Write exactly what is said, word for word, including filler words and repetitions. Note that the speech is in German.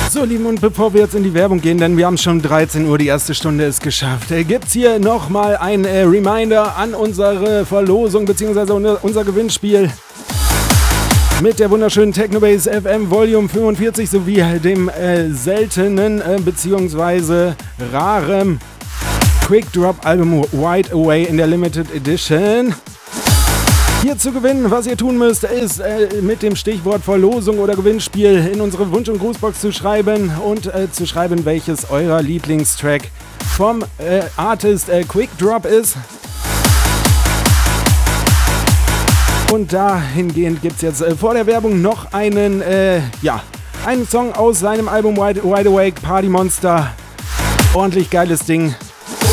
So, Lieben, und bevor wir jetzt in die Werbung gehen, denn wir haben schon dreizehn Uhr, die erste Stunde ist geschafft, äh, gibt's hier nochmal ein äh, Reminder an unsere Verlosung bzw. unser, unser Gewinnspiel mit der wunderschönen Technobase F M Volume fünfundvierzig sowie dem äh, seltenen äh, bzw. raren Quick Drop Album Wide Away in der Limited Edition. Hier zu gewinnen, was ihr tun müsst, ist äh, mit dem Stichwort Verlosung oder Gewinnspiel in unsere Wunsch- und Grußbox zu schreiben und äh, zu schreiben, welches eurer Lieblingstrack vom äh, Artist äh, Quick Drop ist. Und dahingehend gibt es jetzt äh, vor der Werbung noch einen, äh, ja, einen Song aus seinem Album Wide, Wide Awake, Party Monster. Ordentlich geiles Ding.